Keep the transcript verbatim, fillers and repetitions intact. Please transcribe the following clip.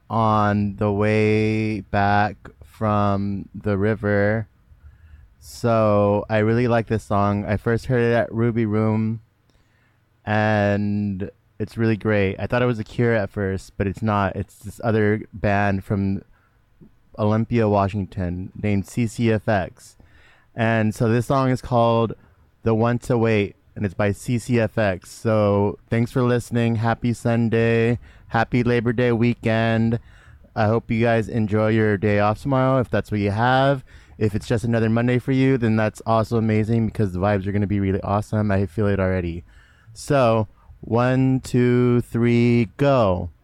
on the way back from the river. So I really like this song. I first heard it at Ruby Room, and it's really great. I thought it was a Cure at first, but it's not. It's this other band from Olympia, Washington, named C C F X. And so this song is called The One to Wait, and it's by C C F X. So thanks for listening. Happy Sunday. Happy Labor Day weekend. I hope you guys enjoy your day off tomorrow if that's what you have. If it's just another Monday for you, then that's also amazing because the vibes are going to be really awesome. I feel it already. So, one, two, three, go.